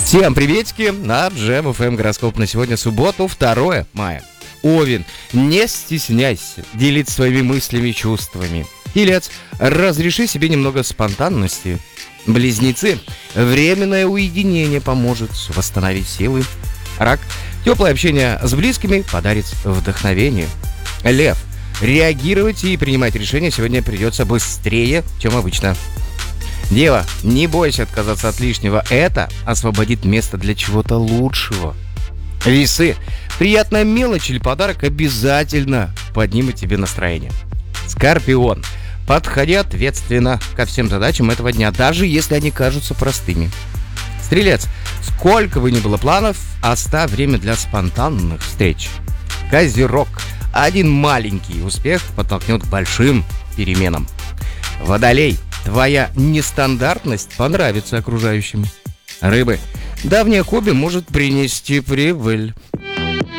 Всем приветики на Джем ФМ. Гороскоп на сегодня, субботу, 2 мая. Овен, не стесняйся делиться своими мыслями и чувствами. Телец, разреши себе немного спонтанности. Близнецы, временное уединение поможет восстановить силы. Рак, теплое общение с близкими подарит вдохновение. Лев, реагировать и принимать решения сегодня придется быстрее, чем обычно. Дева, не бойся отказаться от лишнего, это освободит место для чего-то лучшего. Весы, приятная мелочь или подарок обязательно поднимет тебе настроение. Скорпион, подходи ответственно ко всем задачам этого дня, даже если они кажутся простыми. Стрелец, сколько бы ни было планов, оставь время для спонтанных встреч. Козерог, один маленький успех подтолкнет к большим переменам. Водолей, твоя нестандартность понравится окружающим. Рыбы, давнее хобби может принести прибыль.